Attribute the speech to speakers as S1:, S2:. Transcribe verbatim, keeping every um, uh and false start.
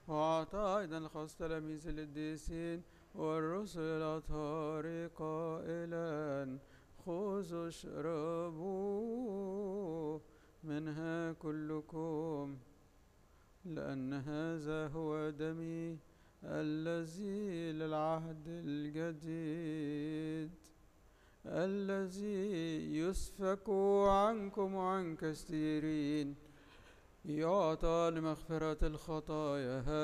S1: وأعطى أيضا الخاص تلاميذ القديسين والرسل الأطهار قائلا خذوا اشربوا منها كلكم لأن هذا هو دمي الذي للعهد الجديد الذي يسفك عنكم وعن كثيرين يعطى لمغفرة الخطايا.